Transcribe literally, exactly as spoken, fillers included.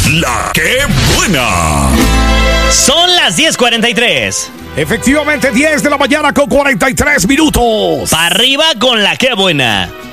La que buena. Son las diez cuarenta y tres. Efectivamente, diez de la mañana con cuarenta y tres minutos. Pa' arriba con la que buena.